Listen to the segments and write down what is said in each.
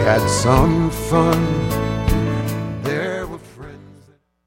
had some fun. There were friends.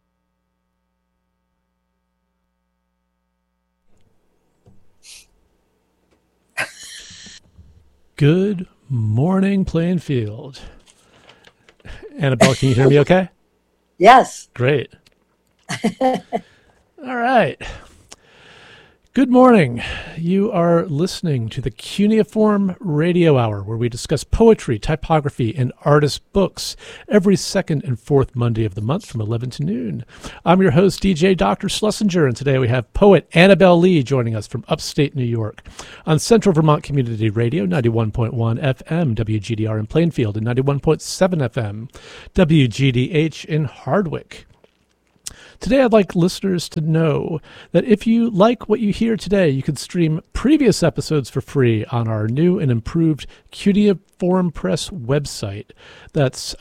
Good morning, Plainfield. Annabelle, can you hear me okay? Yes. Great. All right. Good morning. You are listening to the Cuneiform Radio Hour, where we discuss poetry, typography, and artist books every second and fourth Monday of the month from 11 to noon. I'm your host, DJ Dr. Schlesinger, and today we have poet Annabelle Lee joining us from upstate New York on Central Vermont Community Radio, 91.1 FM WGDR in Plainfield, and 91.7 FM WGDH in Hardwick. Today, I'd like listeners to know that if you like what you hear today, you can stream previous episodes for free on our new and improved Cuneiform Press website. That's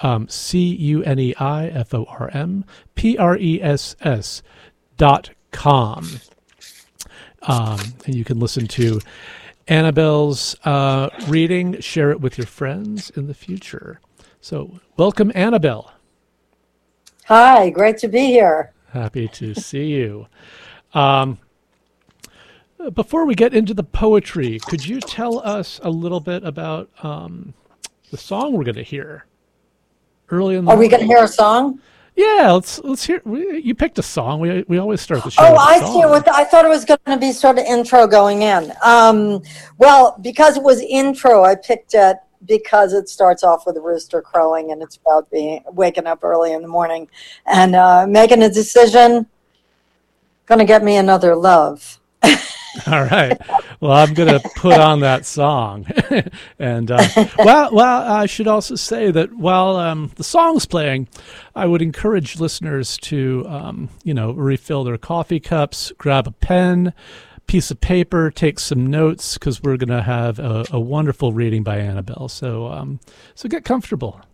CUNEIFORMPRESS.com. And you can listen to Annabelle's reading, share it with your friends in the future. So, welcome, Annabelle. Hi, great to be here. Happy to see you. Before we get into the poetry, could you tell us a little bit about the song we're going to hear early in the Are we going to hear a song? Yeah, let's hear. You picked a song. We always start the show. Oh, with a I song. see. I thought it was going to be sort of intro going in. Well, because it was intro, I picked it because it starts off with a rooster crowing and it's about waking up early in the morning and making a decision. Going to get me another love. All right. Well, I'm going to put on that song. And well, I should also say that while the song's playing, I would encourage listeners to, refill their coffee cups, grab a pen, piece of paper, take some notes, because we're going to have a wonderful reading by Annabelle. So get comfortable.